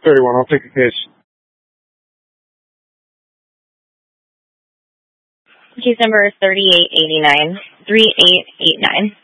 31. I'll take a case. Case number 3889.